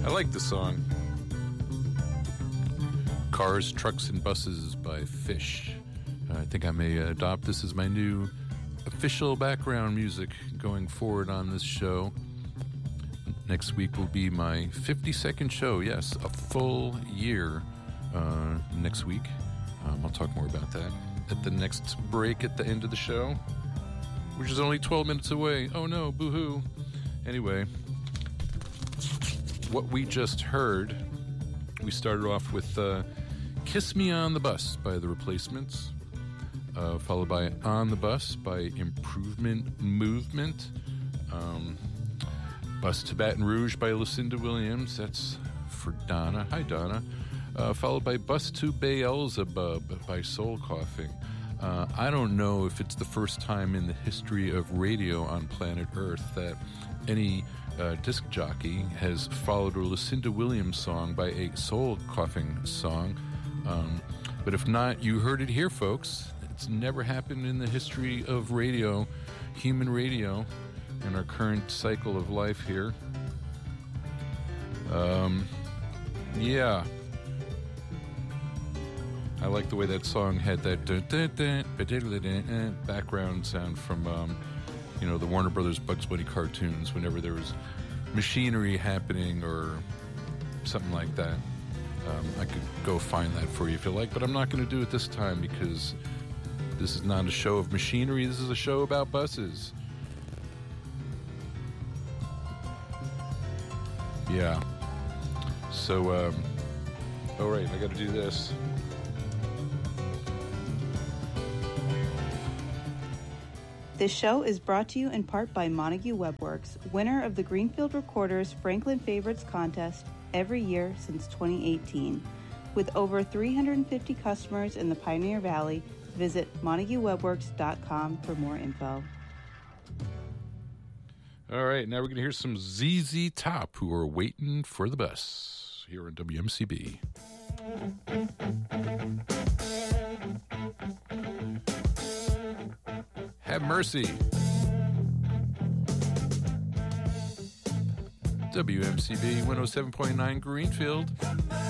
I like the song. Cars, Trucks, and Buses by Fish. I think I may adopt this as my new official background music going forward on this show. Next week will be my 52nd show. Yes, a full year next week. I'll talk more about that at the next break at the end of the show, which is only 12 minutes away. Oh no, boo-hoo. Anyway, what we just heard, we started off with Kiss Me on the Bus by The Replacements, followed by On the Bus by Improvement Movement, Bus to Baton Rouge by Lucinda Williams, that's for Donna. Hi, Donna. Followed by Bus to Beelzebub by Soul Coughing. I don't know if it's the first time in the history of radio on planet Earth that any disc jockey has followed a Lucinda Williams song by a Soul Coughing song. But if not, you heard it here, folks. It's never happened in the history of radio, human radio, in our current cycle of life here. Yeah. I like the way that song had that background sound from, the Warner Brothers Bugs Bunny cartoons whenever there was machinery happening or something like that. I could go find that for you if you like, but I'm not going to do it this time because this is not a show of machinery. This is a show about buses. Yeah. So, all right, I got to do this. This show is brought to you in part by Montague Webworks, winner of the Greenfield Recorders Franklin Favorites Contest every year since 2018. With over 350 customers in the Pioneer Valley, visit MontagueWebworks.com for more info. All right, now we're going to hear some ZZ Top, who are waiting for the bus here on WMCB. Have mercy. WMCB 107.9 Greenfield.